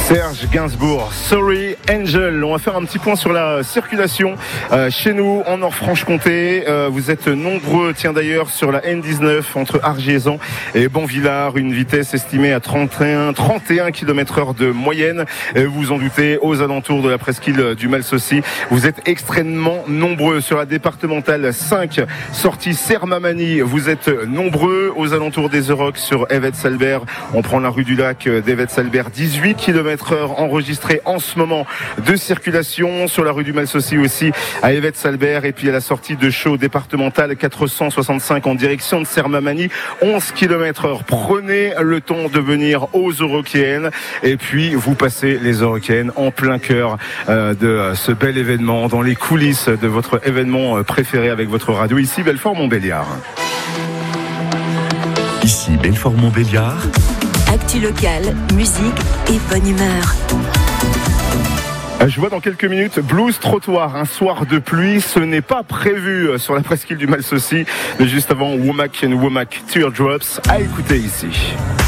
Serge Gainsbourg, Sorry Angel. On va faire un petit point sur la circulation chez nous en Nord-Franche-Comté. Vous êtes nombreux, tiens d'ailleurs, sur la N19 entre Argiésans et Banvillars, une vitesse estimée à 31 km/h de moyenne. Vous vous en doutez, aux alentours de la presqu'île du Malsaucy, vous êtes extrêmement nombreux. Sur la départementale 5, sortie Sermamani, vous êtes nombreux. Aux alentours des Eurocs sur Évêque-Salbert, on prend la rue du Lac d'Évêque-Salbert, 18 km/h enregistré en ce moment de circulation. Sur la rue du Malsaucy aussi à Évêque-Salbert, et puis à la sortie de Chaux départementale 465 en direction de Sermamani, 11 km/h. Prenez le temps de venir aux Eurokéennes et puis vous passez les Eurokéennes en plein cœur de ce bel événement, dans les coulisses de votre événement préféré avec votre radio. Ici Belfort-Montbéliard. Ici Belfort-Montbéliard. Actu locale, musique et bonne humeur. Je vois dans quelques minutes Blues Trottoir, un soir de pluie. Ce n'est pas prévu sur la presqu'île du Malsaucy, mais juste avant Womack and Womack Teardrops, à écouter ici.